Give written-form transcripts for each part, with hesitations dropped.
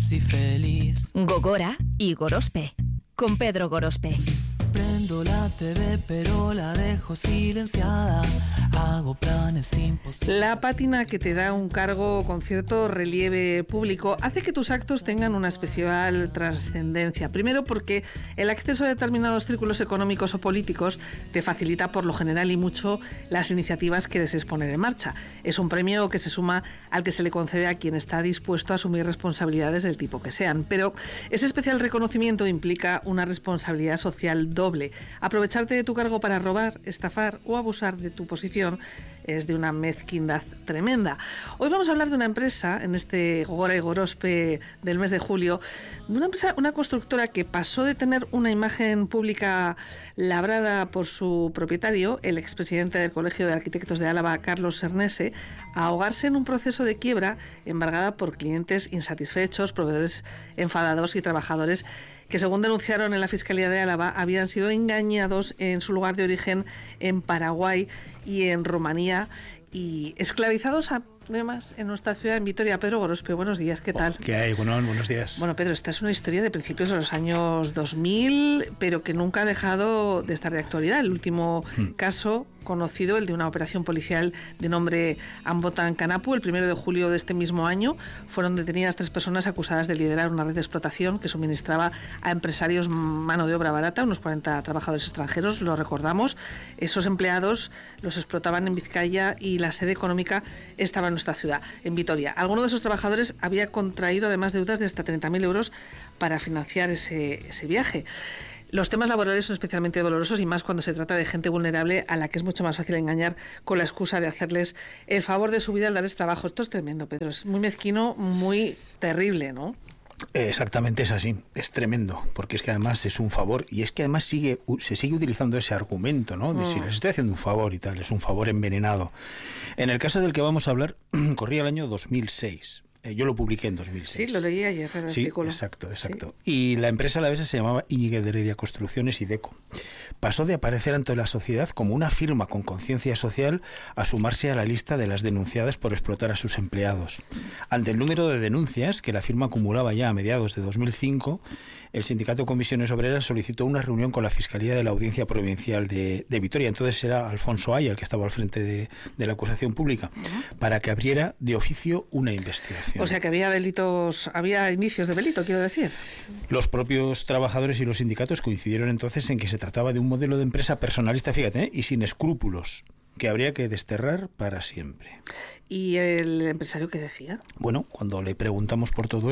así feliz. Gogora y Gorospe, con Pedro Gorospe. Prendo la TV pero la dejo silenciada. Hago planes imposibles. La pátina que te da un cargo con cierto relieve público hace que tus actos tengan una especial trascendencia. Primero porque el acceso a determinados círculos económicos o políticos te facilita por lo general y mucho las iniciativas que desees poner en marcha. Es un premio que se suma al que se le concede a quien está dispuesto a asumir responsabilidades del tipo que sean. Pero ese especial reconocimiento implica una responsabilidad social doble. Aprovecharte de tu cargo para robar, estafar o abusar de tu posición es de una mezquindad tremenda. Hoy vamos a hablar de una empresa, en este Gogora y Gorospe del mes de julio, de una empresa, una constructora que pasó de tener una imagen pública labrada por su propietario, el expresidente del Colegio de Arquitectos de Álava, Carlos Cernese, a ahogarse en un proceso de quiebra embargada por clientes insatisfechos, proveedores enfadados y trabajadores que, según denunciaron en la Fiscalía de Álava, habían sido engañados en su lugar de origen en Paraguay y en Rumanía y esclavizados además en nuestra ciudad, en Vitoria. Pedro Gorospe, buenos días, ¿qué tal? ¿Qué hay? Bueno, buenos días. Bueno, Pedro, esta es una historia de principios de los años 2000, pero que nunca ha dejado de estar de actualidad. El último caso conocido, el de una operación policial de nombre Ambotan Canapu, el 1 de julio de este mismo año, fueron detenidas 3 personas acusadas de liderar una red de explotación que suministraba a empresarios mano de obra barata, unos 40 trabajadores extranjeros, lo recordamos. Esos empleados los explotaban en Vizcaya y la sede económica estaba en nuestra ciudad, en Vitoria. Alguno de esos trabajadores había contraído además deudas de hasta 30.000 euros para financiar ese viaje. Los temas laborales son especialmente dolorosos y más cuando se trata de gente vulnerable a la que es mucho más fácil engañar con la excusa de hacerles el favor de su vida al darles trabajo. Esto es tremendo, Pedro. Es muy mezquino, muy terrible, ¿no? Exactamente, es así, es tremendo, porque es que además es un favor y es que además se sigue utilizando ese argumento, ¿no? De si les estoy haciendo un favor y tal, es un favor envenenado. En el caso del que vamos a hablar, corría el año 2006. Yo lo publiqué en 2006. Sí, lo leí ayer en el artículo. Exacto. Sí. Y la empresa a la vez se llamaba Íñiguez de Heredia Construcciones y Deco. Pasó de aparecer ante la sociedad como una firma con conciencia social a sumarse a la lista de las denunciadas por explotar a sus empleados. Ante el número de denuncias que la firma acumulaba ya a mediados de 2005, el Sindicato de Comisiones Obreras solicitó una reunión con la Fiscalía de la Audiencia Provincial de Vitoria. Entonces era Alfonso Aya el que estaba al frente de la acusación pública, para que abriera de oficio una investigación. O sea que había delitos, había indicios de delito, quiero decir. Los propios trabajadores y los sindicatos coincidieron entonces en que se trataba de un modelo de empresa personalista, fíjate, y sin escrúpulos, que habría que desterrar para siempre. ¿Y el empresario qué decía? Bueno, cuando le pregunté por todo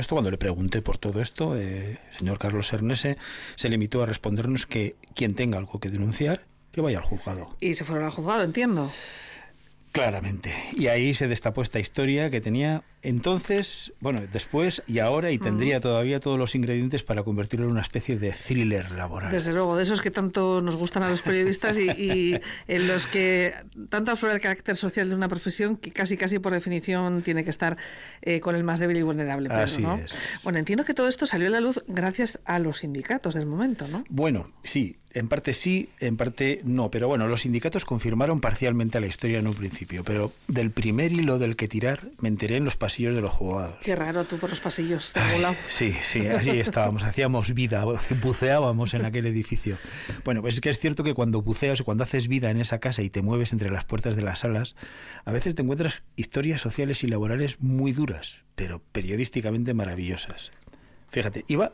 esto, señor Carlos Cernese se limitó a respondernos que quien tenga algo que denunciar, que vaya al juzgado. Y se fueron al juzgado, entiendo. Claramente. Y ahí se destapó esta historia que tenía entonces, bueno, después y ahora, y tendría todavía todos los ingredientes para convertirlo en una especie de thriller laboral. Desde luego, de esos que tanto nos gustan a los periodistas y en los que tanto aflora el carácter social de una profesión que casi por definición tiene que estar con el más débil y vulnerable. Pedro, así ¿no? es. Bueno, entiendo que todo esto salió a la luz gracias a los sindicatos del momento, ¿no? Bueno, sí, en parte no, pero bueno, los sindicatos confirmaron parcialmente la historia en un principio, pero del primer hilo del que tirar me enteré en los pasillos de los juzgados. Qué raro, tú por los pasillos de algún lado. Sí, así estábamos, hacíamos vida, buceábamos en aquel edificio. Bueno, pues es que es cierto que cuando buceas o cuando haces vida en esa casa y te mueves entre las puertas de las salas, a veces te encuentras historias sociales y laborales muy duras, pero periodísticamente maravillosas. Fíjate, iba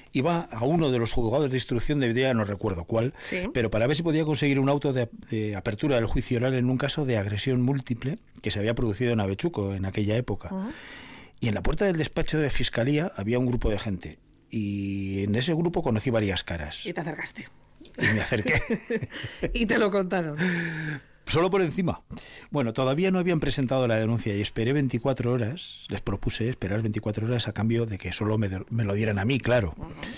a uno de los juzgados de instrucción de Vitoria, no recuerdo cuál, sí, pero para ver si podía conseguir un auto de apertura del juicio oral en un caso de agresión múltiple que se había producido en Avechuco en aquella época. Y en la puerta del despacho de Fiscalía había un grupo de gente. Y en ese grupo conocí varias caras. Y te acercaste. Y me acerqué. Y te lo contaron. Solo por encima. Bueno, todavía no habían presentado la denuncia y esperé 24 horas, les propuse esperar 24 horas a cambio de que solo me lo dieran a mí, claro.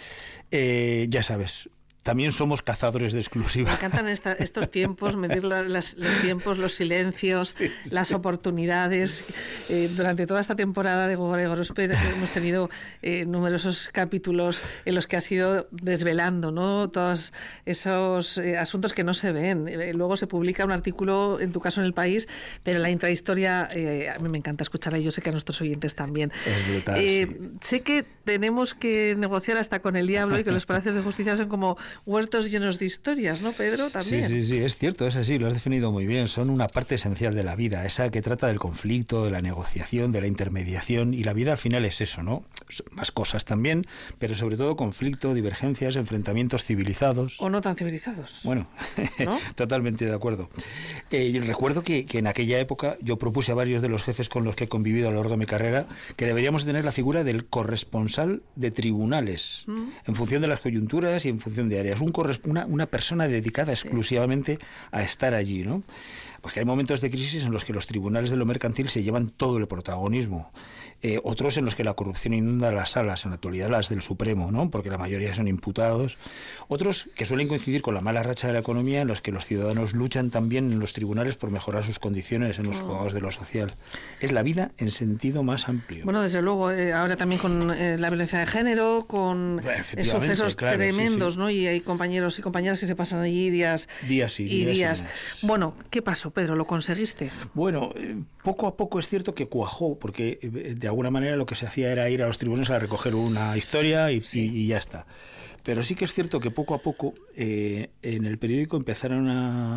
Ya sabes, también somos cazadores de exclusiva. Me encantan estos tiempos, medir los tiempos, los silencios, las oportunidades. Durante toda esta temporada de Gogora y Gorospe hemos tenido numerosos capítulos en los que has ido desvelando, ¿no?, todos esos asuntos que no se ven. Luego se publica un artículo, en tu caso en El País, pero la intrahistoria, a mí me encanta escucharla y yo sé que a nuestros oyentes también. Es brutal, sí. Sé que tenemos que negociar hasta con el diablo y que los palacios de justicia son como huertos llenos de historias, ¿no, Pedro? También. Sí, es cierto, es así, lo has definido muy bien. Son una parte esencial de la vida, esa que trata del conflicto, de la negociación, de la intermediación, y la vida al final es eso, ¿no? Más cosas también, pero sobre todo conflicto, divergencias, enfrentamientos civilizados. O no tan civilizados. Bueno, ¿no? Totalmente de acuerdo. Yo recuerdo que en aquella época yo propuse a varios de los jefes con los que he convivido a lo largo de mi carrera que deberíamos tener la figura del corresponsal de tribunales, en función de las coyunturas y en función de áreas. Una persona dedicada exclusivamente a estar allí, ¿no? Porque hay momentos de crisis en los que los tribunales de lo mercantil se llevan todo el protagonismo. Otros en los que la corrupción inunda las salas, en la actualidad las del Supremo, ¿no? Porque la mayoría son imputados. Otros que suelen coincidir con la mala racha de la economía, en los que los ciudadanos luchan también en los tribunales por mejorar sus condiciones en los juzgados de lo social. Es la vida en sentido más amplio. Bueno, desde luego, ahora también con la violencia de género, con sucesos tremendos, sí. ¿no? Y hay compañeros y compañeras que se pasan allí días y días. Bueno, ¿qué pasó, Pedro? ¿Lo conseguiste? Bueno, poco a poco es cierto que cuajó, porque de alguna manera lo que se hacía era ir a los tribunales a recoger una historia y ya está. Pero sí que es cierto que poco a poco en el periódico empezaron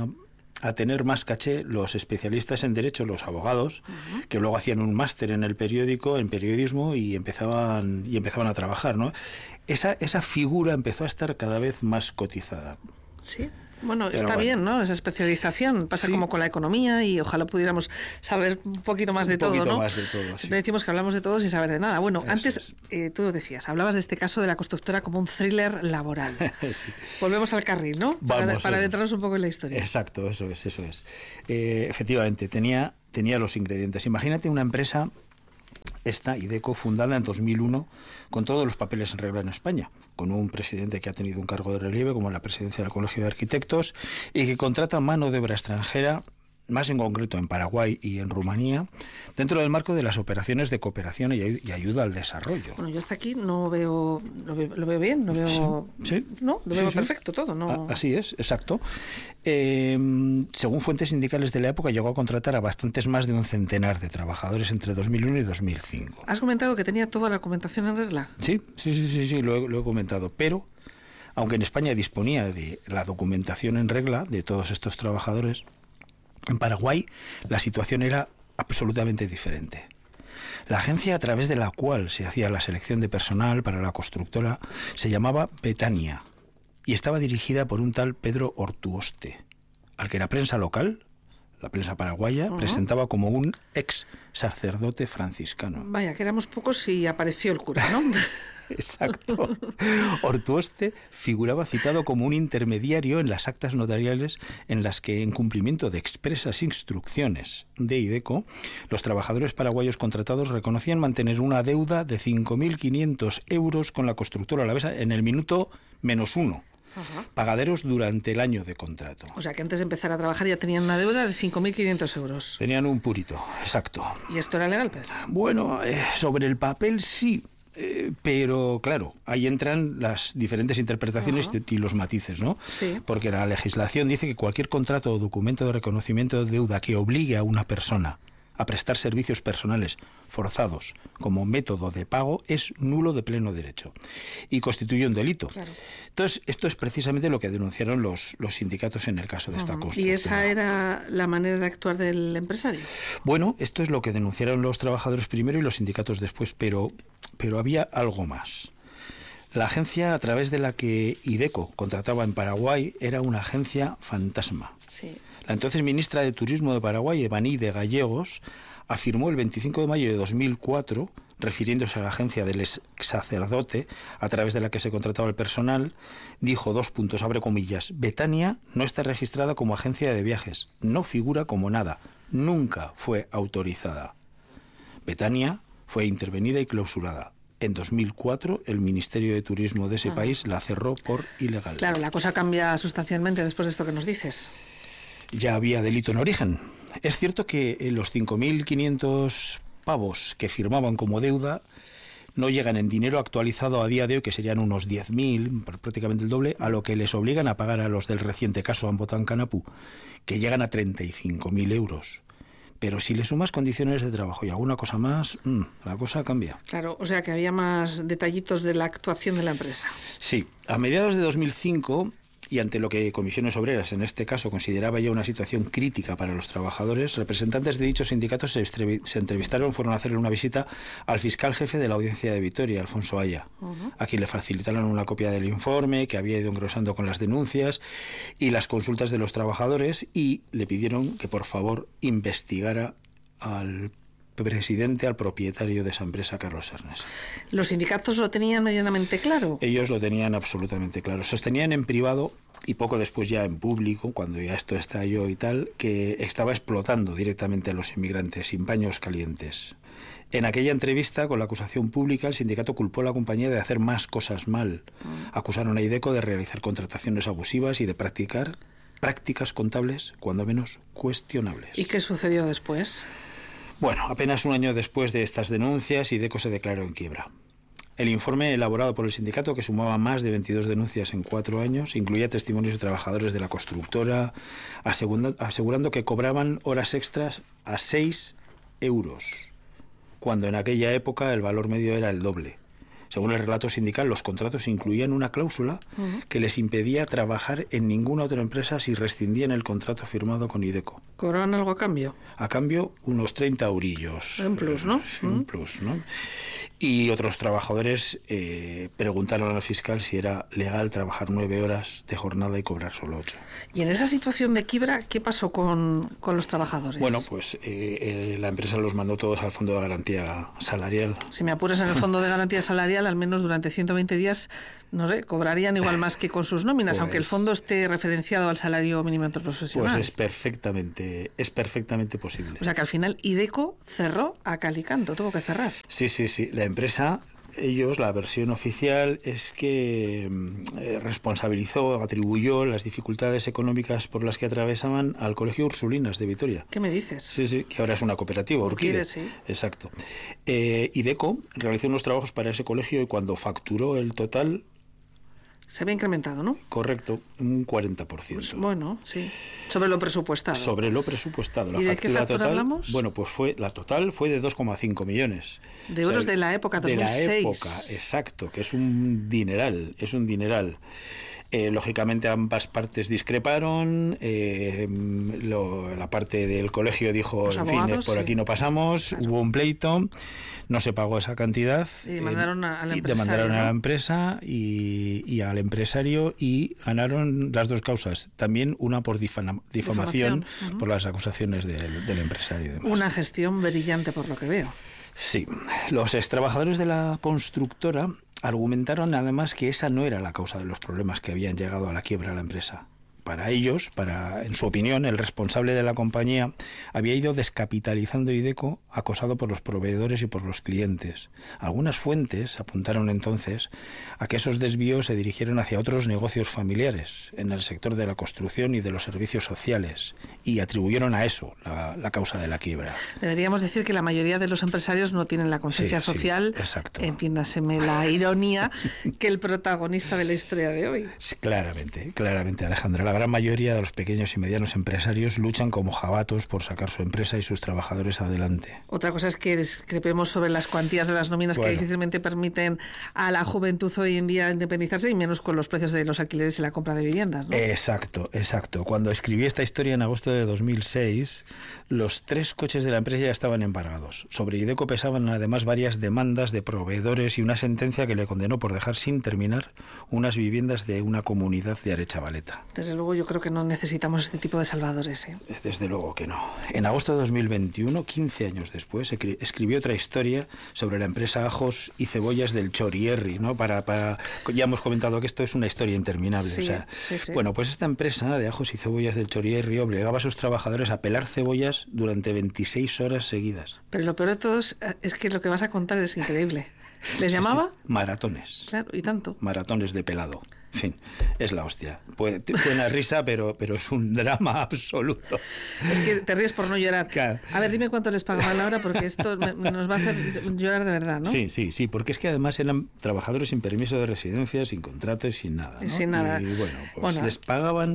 a tener más caché los especialistas en derecho, los abogados, que luego hacían un máster en el periódico, en periodismo, y empezaban a trabajar, ¿no? Esa figura empezó a estar cada vez más cotizada. Sí. Bueno, está bien, ¿no? Esa especialización pasa como con la economía y ojalá pudiéramos saber un poquito más de todo, ¿no? Un poquito más de todo, sí. Siempre decimos que hablamos de todo sin saber de nada. Bueno, eso antes tú decías, hablabas de este caso de la constructora como un thriller laboral. Sí. Volvemos al carril, ¿no? Para adentrarnos un poco en la historia. Exacto, eso es. Efectivamente, tenía los ingredientes. Imagínate una empresa, esta Iveco, fundada en 2001, con todos los papeles en regla en España, con un presidente que ha tenido un cargo de relieve como la presidencia del Colegio de Arquitectos y que contrata mano de obra extranjera, más en concreto en Paraguay y en Rumanía, dentro del marco de las operaciones de cooperación y ayuda al desarrollo. Bueno, yo hasta aquí lo veo bien, lo veo, veo perfecto todo. ¿no? Así es, exacto. Según fuentes sindicales de la época, llegó a contratar a bastantes más de un centenar de trabajadores entre 2001 y 2005. ¿Has comentado que tenía toda la documentación en regla? Sí, lo he comentado, pero aunque en España disponía de la documentación en regla de todos estos trabajadores, en Paraguay la situación era absolutamente diferente. La agencia a través de la cual se hacía la selección de personal para la constructora se llamaba Betania y estaba dirigida por un tal Pedro Ortuoste, al que la prensa local, la prensa paraguaya, presentaba como un ex sacerdote franciscano. Vaya, que éramos pocos y apareció el cura, ¿no? Exacto. Ortuoste figuraba citado como un intermediario en las actas notariales en las que, en cumplimiento de expresas instrucciones de Iveco, los trabajadores paraguayos contratados reconocían mantener una deuda de 5.500 euros con la constructora alavesa en el minuto -1. Pagaderos durante el año de contrato. O sea que antes de empezar a trabajar ya tenían una deuda de 5.500 euros. Tenían un purito, exacto. ¿Y esto era legal, Pedro? Bueno, sobre el papel sí. Pero claro, ahí entran las diferentes interpretaciones y los matices, ¿no? Sí. Porque la legislación dice que cualquier contrato o documento de reconocimiento de deuda que obligue a una persona a prestar servicios personales forzados como método de pago es nulo de pleno derecho y constituye un delito. Claro. Entonces, esto es precisamente lo que denunciaron los sindicatos en el caso de esta construcción. ¿Y esa era la manera de actuar del empresario? Bueno, esto es lo que denunciaron los trabajadores primero y los sindicatos después, pero había algo más. La agencia a través de la que Iveco contrataba en Paraguay era una agencia fantasma. Sí. La entonces ministra de Turismo de Paraguay, Evaní de Gallegos, afirmó el 25 de mayo de 2004, refiriéndose a la agencia del ex sacerdote a través de la que se contrataba el personal, dijo, abre comillas, Betania no está registrada como agencia de viajes, no figura como nada, nunca fue autorizada. Betania fue intervenida y clausurada. En 2004, el Ministerio de Turismo de ese país la cerró por ilegal. Claro, la cosa cambia sustancialmente después de esto que nos dices. Ya había delito en origen. Es cierto que los 5.500 pavos que firmaban como deuda no llegan en dinero actualizado a día de hoy, que serían unos 10.000, prácticamente el doble, a lo que les obligan a pagar a los del reciente caso Ambotan Canapu, que llegan a 35.000 euros. Pero si le sumas condiciones de trabajo y alguna cosa más, la cosa cambia. Claro, o sea que había más detallitos de la actuación de la empresa. Sí, a mediados de 2005, y ante lo que Comisiones Obreras, en este caso, consideraba ya una situación crítica para los trabajadores, representantes de dichos sindicatos se entrevistaron, fueron a hacerle una visita al fiscal jefe de la Audiencia de Vitoria, Alfonso Aya, a quien le facilitaron una copia del informe que había ido engrosando con las denuncias y las consultas de los trabajadores, y le pidieron que por favor investigara al presidente, al propietario de esa empresa, Carlos Ernest. ¿Los sindicatos lo tenían medianamente claro? Ellos lo tenían absolutamente claro. Sostenían en privado y poco después ya en público, cuando ya esto estalló y tal, que estaba explotando directamente a los inmigrantes sin paños calientes. En aquella entrevista, con la acusación pública, el sindicato culpó a la compañía de hacer más cosas mal. Acusaron a IDECO de realizar contrataciones abusivas y de practicar prácticas contables, cuando menos cuestionables. ¿Y qué sucedió después? Bueno, apenas un año después de estas denuncias, IDECO se declaró en quiebra. El informe elaborado por el sindicato, que sumaba más de 22 denuncias en 4 años, incluía testimonios de trabajadores de la constructora, asegurando que cobraban horas extras a 6 euros, cuando en aquella época el valor medio era el doble. Según el relato sindical, los contratos incluían una cláusula que les impedía trabajar en ninguna otra empresa si rescindían el contrato firmado con IDECO. ¿Cobraban algo a cambio? A cambio, unos 30 eurillos. Un plus, ¿no? Un plus, ¿no? Y otros trabajadores preguntaron al fiscal si era legal trabajar 9 horas de jornada y cobrar solo 8. Y en esa situación de quiebra, ¿qué pasó con los trabajadores? Bueno, pues la empresa los mandó todos al Fondo de Garantía Salarial. Si me apuras, en el Fondo de Garantía Salarial, al menos durante 120 días, no sé, cobrarían igual más que con sus nóminas, pues, aunque el fondo esté referenciado al salario mínimo interprofesional. Pues es perfectamente posible. O sea que al final IDECO cerró a cal y canto, tuvo que cerrar. Sí. La empresa, la versión oficial es que responsabilizó, atribuyó las dificultades económicas por las que atravesaban al Colegio Ursulinas de Vitoria. ¿Qué me dices? Sí, que ahora es una cooperativa, Urquide. Sí. Exacto. IDECO realizó unos trabajos para ese colegio y cuando facturó el total... Se había incrementado, ¿no? Correcto, un 40%. Pues bueno, sí. Sobre lo presupuestado. Sobre lo presupuestado. ¿Y de qué factura hablamos? Bueno, pues la total fue de 2,5 millones. De euros, de la época 2006. De la época, exacto, que es un dineral, Lógicamente ambas partes discreparon, la parte del colegio dijo, los abogados, por aquí no pasamos, claro. Hubo un pleito, no se pagó esa cantidad, y demandaron a la empresa y al empresario, y ganaron las dos causas, también una por difamación. Por las acusaciones del empresario y demás. Una gestión brillante por lo que veo. Sí, los extrabajadores de la constructora argumentaron además que esa no era la causa de los problemas que habían llegado a la quiebra de la empresa. Para ellos, en su opinión, el responsable de la compañía había ido descapitalizando IDECO, acosado por los proveedores y por los clientes. Algunas fuentes apuntaron entonces a que esos desvíos se dirigieron hacia otros negocios familiares en el sector de la construcción y de los servicios sociales, y atribuyeron a eso la causa de la quiebra. Deberíamos decir que la mayoría de los empresarios no tienen la conciencia social, entiéndaseme la ironía, que el protagonista de la historia de hoy. Sí, claramente, Alejandra. La gran mayoría de los pequeños y medianos empresarios luchan como jabatos por sacar su empresa y sus trabajadores adelante. Otra cosa es que discrepemos sobre las cuantías de las nóminas que difícilmente permiten a la juventud hoy en día independizarse, y menos con los precios de los alquileres y la compra de viviendas, ¿no? Exacto. Cuando escribí esta historia en agosto de 2006, los 3 coches de la empresa ya estaban embargados. Sobre IDECO pesaban además varias demandas de proveedores y una sentencia que le condenó por dejar sin terminar unas viviendas de una comunidad de Aretxabaleta. Desde luego yo creo que no necesitamos este tipo de salvadores, ¿eh? Desde luego que no. En agosto de 2021, 15 años después, escribió otra historia sobre la empresa Ajos y Cebollas del Chorierri, ¿no? Ya hemos comentado que esto es una historia interminable. Sí. Bueno, pues esta empresa de Ajos y Cebollas del Chorierri obligaba a sus trabajadores a pelar cebollas durante 26 horas seguidas. Pero lo peor de todo es que lo que vas a contar es increíble. ¿Les llamaba? Maratones. Claro, y tanto. Maratones de pelado. En fin, es la hostia. Suena risa, pero es un drama absoluto. Es que te ríes por no llorar. Claro. A ver, dime cuánto les pagaban ahora, porque esto nos va a hacer llorar de verdad, ¿no? Sí, porque es que además eran trabajadores sin permiso de residencia, sin contrato y sin nada, ¿no? Sin nada. Y bueno, les pagaban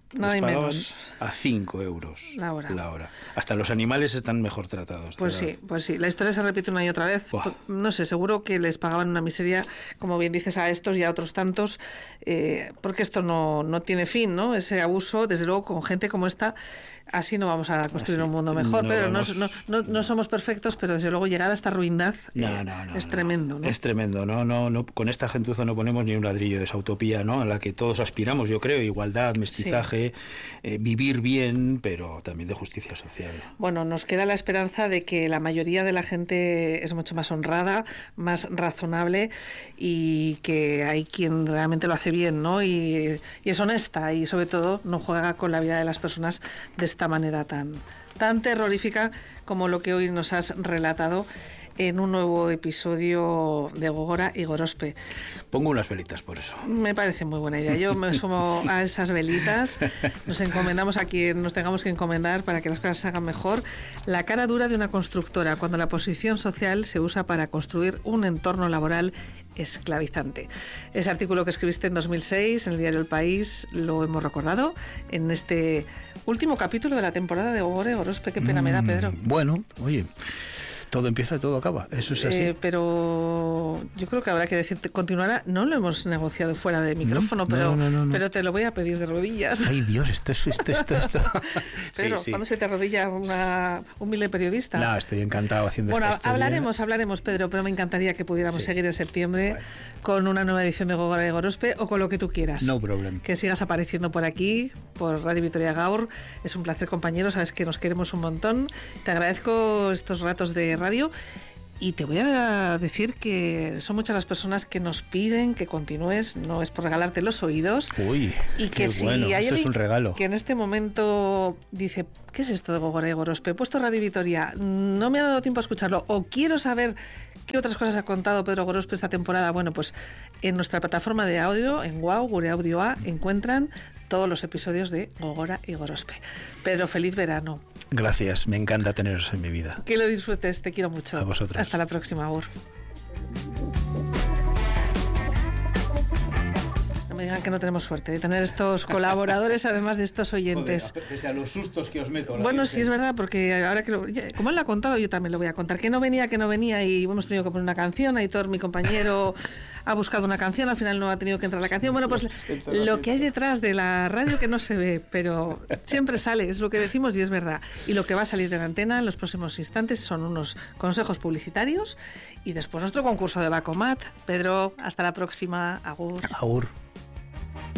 Nada y menos. A 5 euros la hora. Hasta los animales están mejor tratados. Pues sí. La historia se repite una y otra vez. Buah. No sé, seguro que les pagaban una miseria, como bien dices, a estos y a otros tantos, porque esto no tiene fin, ¿no? Ese abuso, desde luego, con gente como esta, así no vamos a construir un mundo mejor. Pero no somos perfectos, pero desde luego llegar a esta ruindad es tremendo, ¿no? Es tremendo, no, con esta gentuza no ponemos ni un ladrillo de esa utopía, ¿no? A la que todos aspiramos, yo creo, igualdad, mestizaje, vivir bien, pero también de justicia social. Bueno, nos queda la esperanza de que la mayoría de la gente es mucho más honrada, más razonable, y que hay quien realmente lo hace bien, ¿no? Y es honesta, y sobre todo no juega con la vida de las personas de esta manera tan terrorífica como lo que hoy nos has relatado en un nuevo episodio de Gogora y Gorospe. Pongo unas velitas por eso. Me parece muy buena idea. Yo me sumo a esas velitas. Nos encomendamos a quien nos tengamos que encomendar para que las cosas se hagan mejor. La cara dura de una constructora, cuando la posición social se usa para construir un entorno laboral esclavizante. Ese artículo que escribiste en 2006 en el diario El País lo hemos recordado en este último capítulo de la temporada de Gogora y Gorospe. Qué pena me da, Pedro. Bueno, oye, todo empieza y todo acaba, eso es así. Pero yo creo que habrá que decirte, continuará. No lo hemos negociado fuera de micrófono, no. pero te lo voy a pedir de rodillas. Ay, Dios, esto. Pero sí. ¿cuándo se te arrodilla una humilde periodista? No, estoy encantado haciendo esta historia. Hablaremos, Pedro, pero me encantaría que pudiéramos seguir en septiembre con una nueva edición de Gogora y Gorospe o con lo que tú quieras. No problem. Que sigas apareciendo por aquí, por Radio Vitoria Gaur. Es un placer, compañero, sabes que nos queremos un montón. Te agradezco estos ratos de radio. Y te voy a decir que son muchas las personas que nos piden que continúes, no es por regalarte los oídos. Uy, y que qué si bueno, hay eso es un regalo. Que en este momento dice, ¿qué es esto de Gogora y Gorospe? He puesto Radio Vitoria, no me ha dado tiempo a escucharlo, o quiero saber qué otras cosas ha contado Pedro Gorospe esta temporada. Bueno, pues en nuestra plataforma de audio, en WOW, Gure Audio A, encuentran todos los episodios de Gogora y Gorospe. Pedro, feliz verano. Gracias, me encanta teneros en mi vida. Que lo disfrutes, te quiero mucho. A vosotros. Hasta la próxima, Agur. No me digan que no tenemos suerte de tener estos colaboradores, además de estos oyentes. Joder, pese a los sustos que os meto. Bueno, sí, es verdad, porque ahora que como él lo ha contado, yo también lo voy a contar. Que no venía, y hemos tenido que poner una canción. Aitor, mi compañero, ha buscado una canción, al final no ha tenido que entrar la canción. Bueno, pues lo que hay detrás de la radio que no se ve, pero siempre sale, es lo que decimos y es verdad. Y lo que va a salir de la antena en los próximos instantes son unos consejos publicitarios y después nuestro concurso de Bacomat. Pedro, hasta la próxima. Agur. Agur.